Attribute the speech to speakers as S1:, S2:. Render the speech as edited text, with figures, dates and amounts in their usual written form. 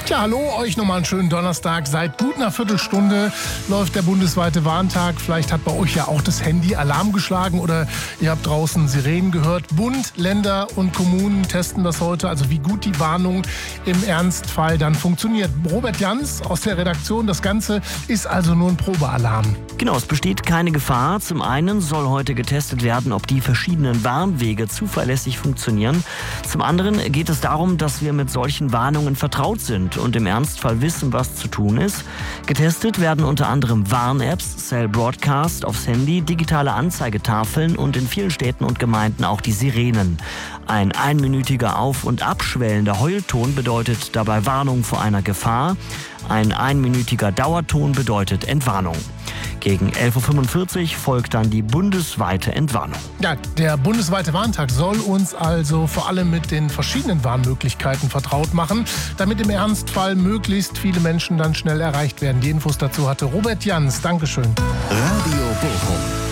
S1: Tja, hallo, euch nochmal einen schönen Donnerstag. Seit gut einer Viertelstunde läuft der bundesweite Warntag. Vielleicht hat bei euch ja auch das Handy Alarm geschlagen oder ihr habt draußen Sirenen gehört. Bund, Länder und Kommunen testen das heute, also wie gut die Warnung im Ernstfall dann funktioniert. Robert Jans aus der Redaktion, das Ganze ist also nur ein Probealarm.
S2: Genau, es besteht keine Gefahr. Zum einen soll heute getestet werden, ob die verschiedenen Warnwege zuverlässig funktionieren. Zum anderen geht es darum, dass wir mit solchen Warnungen vertraut sind und im Ernstfall wissen, was zu tun ist. Getestet werden unter anderem Warn-Apps, Cell Broadcast aufs Handy, digitale Anzeigetafeln und in vielen Städten und Gemeinden auch die Sirenen. Ein einminütiger auf- und abschwellender Heulton bedeutet dabei Warnung vor einer Gefahr. Ein einminütiger Dauerton bedeutet Entwarnung. Gegen 11.45 Uhr folgt dann die bundesweite Entwarnung.
S1: Ja, der bundesweite Warntag soll uns also vor allem mit den verschiedenen Warnmöglichkeiten vertraut machen, damit im Ernstfall möglichst viele Menschen dann schnell erreicht werden. Die Infos dazu hatte Robert Jans. Dankeschön.
S3: Radio Bochum.